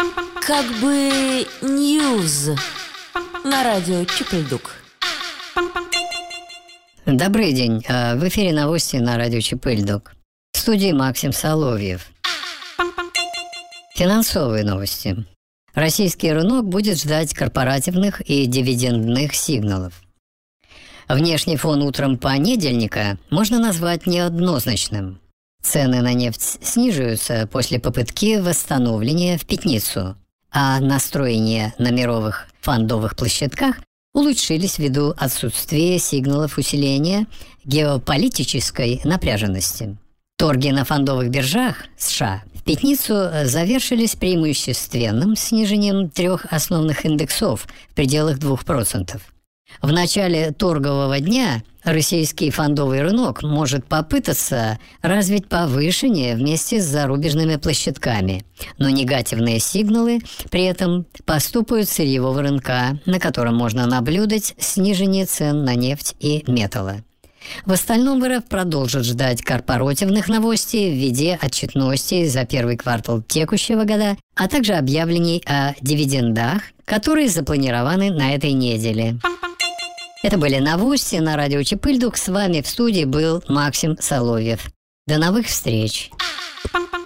Как бы ньюз на радио Чип-и-Дук. Добрый день. В эфире новости на радио Чип-и-Дук. В студии Максим Соловьев. Финансовые новости. Российский рынок будет ждать корпоративных и дивидендных сигналов. Внешний фон утром понедельника можно назвать неоднозначным. Цены на нефть снижаются после попытки восстановления в пятницу, а настроения на мировых фондовых площадках улучшились ввиду отсутствия сигналов усиления геополитической напряженности. Торги на фондовых биржах США в пятницу завершились преимущественным снижением трех основных индексов в пределах 2%. В начале торгового дня российский фондовый рынок может попытаться развить повышение вместе с зарубежными площадками, но негативные сигналы при этом поступают с сырьевого рынка, на котором можно наблюдать снижение цен на нефть и металлы. В остальном РФ продолжит ждать корпоративных новостей в виде отчетности за первый квартал текущего года, а также объявлений о дивидендах, которые запланированы на этой неделе. Это были новости на радио Чип-и-Дук. С вами в студии был Максим Соловьев. До новых встреч!